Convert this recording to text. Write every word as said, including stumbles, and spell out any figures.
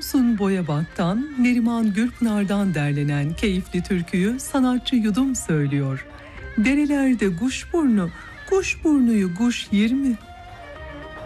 Samsun Boyabat'tan Neriman Gürpınar'dan derlenen keyifli türküyü sanatçı Yudum söylüyor. Derelerde kuşburnu, kuşburnuyu kuş yer mi?